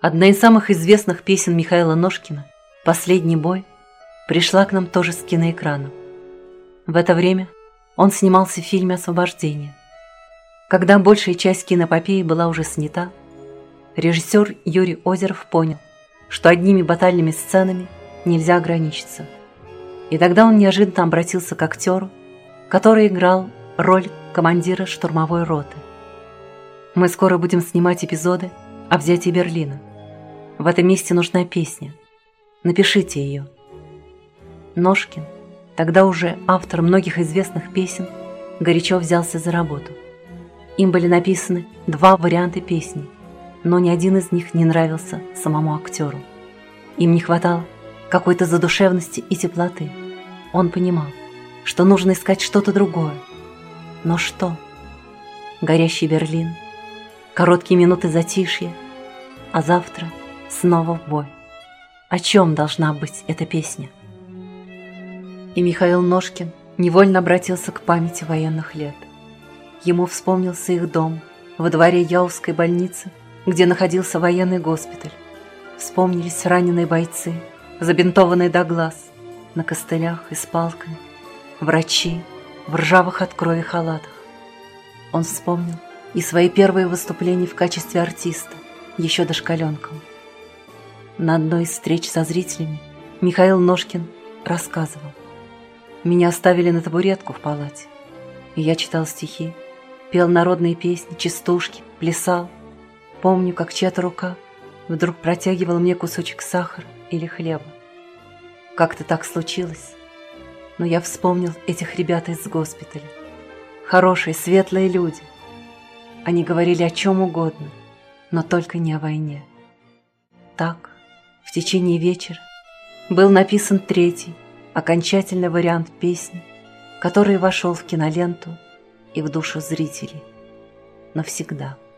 Одна из самых известных песен Михаила Ножкина «Последний бой» пришла к нам тоже с киноэкрана. В это время он снимался в фильме «Освобождение». Когда большая часть киноэпопеи была уже снята, режиссер Юрий Озеров понял, что одними батальными сценами нельзя ограничиться. И тогда он неожиданно обратился к актеру, который играл роль командира штурмовой роты. «Мы скоро будем снимать эпизоды о взятии Берлина. В этом месте нужна песня. Напишите ее». Ножкин, тогда уже автор многих известных песен, горячо взялся за работу. Им были написаны 2 варианта песни, но ни один из них не нравился самому актеру. Им не хватало какой-то задушевности и теплоты. Он понимал, что нужно искать что-то другое. Но что? Горящий Берлин, короткие минуты затишья, а завтра снова в бой. О чем должна быть эта песня? И Михаил Ножкин невольно обратился к памяти военных лет. Ему вспомнился их дом во дворе Яузской больницы, где находился военный госпиталь. Вспомнились раненые бойцы, забинтованные до глаз, на костылях и с палками, врачи в ржавых от крови халатах. Он вспомнил и свои первые выступления в качестве артиста, еще дошколенком. На одной из встреч со зрителями Михаил Ножкин рассказывал: «Меня оставили на табуретку в палате, и я читал стихи, пел народные песни, частушки, плясал. Помню, как чья-то рука вдруг протягивала мне кусочек сахара или хлеба. Как-то так случилось, но я вспомнил этих ребят из госпиталя. Хорошие, светлые люди. Они говорили о чем угодно, но только не о войне». Так, в течение вечера был написан 3-й, окончательный вариант песни, который вошел в киноленту и в душу зрителей навсегда.